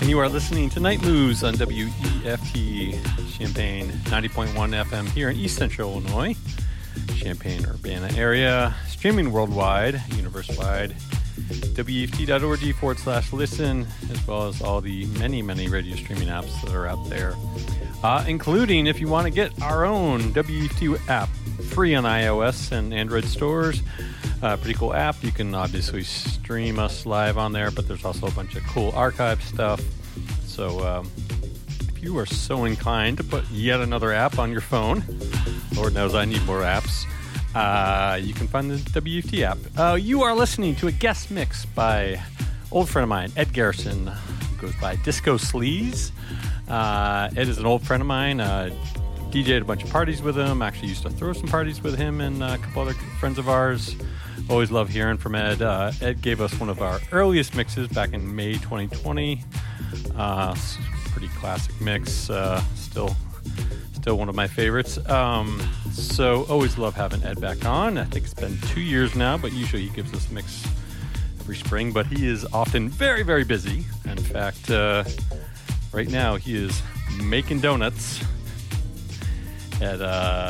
And you are listening to Night Moves on WEFT Champaign 90.1 FM here in East Central Illinois, Champaign-Urbana area, streaming worldwide, universe-wide, WEFT.org/listen, as well as all the many, many radio streaming apps that are out there, including if you want to get our own WEFT app, free on iOS and Android stores. Pretty cool app. You can obviously stream us live on there, but there's also a bunch of cool archive stuff. So if you are so inclined to put yet another app on your phone, Lord knows I need more apps, you can find the WFT app. You are listening to a guest mix by old friend of mine, Ed Garrison, who goes by Disco Sleaze. Ed is an old friend of mine. DJ'd a bunch of parties with him. Actually used to throw some parties with him and a couple other friends of ours. Always love hearing from Ed. Ed gave us one of our earliest mixes back in May 2020. Pretty classic mix. Still one of my favorites. So always love having Ed back on. I think it's been 2 years now, but usually he gives us a mix every spring. But he is often very, very busy. In fact, right now he is making donuts at